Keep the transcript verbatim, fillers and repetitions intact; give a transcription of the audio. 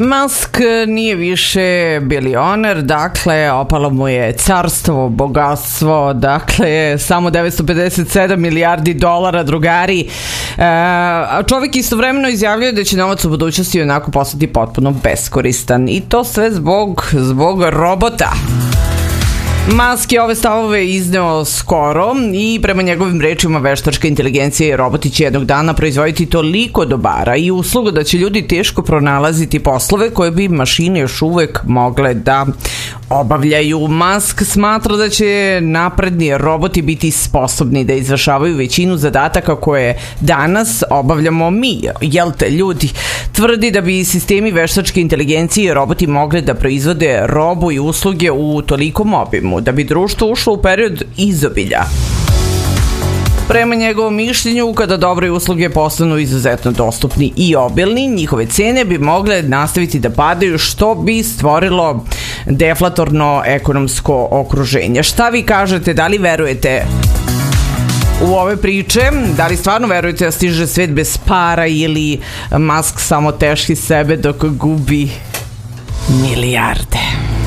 Musk nije više bilioner, dakle opalo mu je carstvo, bogatstvo, dakle samo devetsto pedeset sedam milijardi dolara, drugari. A čovjek istovremeno izjavljuje da će novac u budućnosti onako postati potpuno beskoristan i to sve zbog, zbog robota. Musk je ove stavove izneo skoro i prema njegovim rečima veštačka inteligencija i roboti će jednog dana proizvoditi toliko dobara i usluga da će ljudi teško pronalaziti poslove koje bi mašine još uvek mogle da obavljaju. Musk smatra da će napredni roboti biti sposobni da izvršavaju većinu zadataka koje danas obavljamo mi, jel te ljudi? Tvrdi da bi sistemi veštačke inteligencije i roboti mogli da proizvode robu i usluge u tolikom obimu da bi društvo ušlo u period izobilja. Prema njegovom mišljenju, kada dobre usluge postanu izuzetno dostupni i obilni, njihove cene bi mogle nastaviti da padaju, što bi stvorilo deflatorno ekonomsko okruženje. Šta vi kažete, da li verujete u ove priče? Da li stvarno verujete da stiže svet bez para ili Musk samo teški sebe dok gubi milijarde?